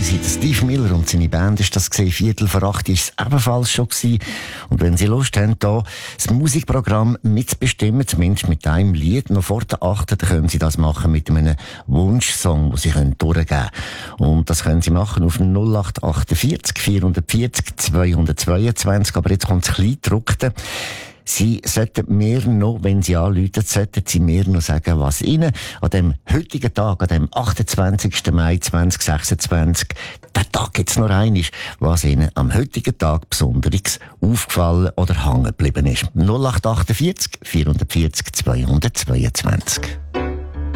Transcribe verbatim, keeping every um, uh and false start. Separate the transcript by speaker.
Speaker 1: easy. Steve Miller und seine Band ist das gesehen. Viertel vor acht ist es ebenfalls schon gewesen. Und wenn Sie Lust haben, hier das Musikprogramm mitzubestimmen, zumindest mit einem Lied, noch vor der achten, dann können Sie das machen mit einem Wunschsong, den Sie können durchgeben können. Und das können Sie machen auf null acht achtundvierzig vierhundertvierzig zweihundertzweiundzwanzig. Aber jetzt kommt das Kleingedruckte. Sie sollten mir noch, wenn Sie anrufen, sollten Sie mir noch sagen, was Ihnen an dem heutigen Tag, an dem achtundzwanzigsten Mai zweitausendsechsundzwanzig, der Tag jetzt noch rein ist, was Ihnen am heutigen Tag besonders aufgefallen oder hängen geblieben ist. null acht achtundvierzig vierhundertvierzig zweihundertzweiundzwanzig.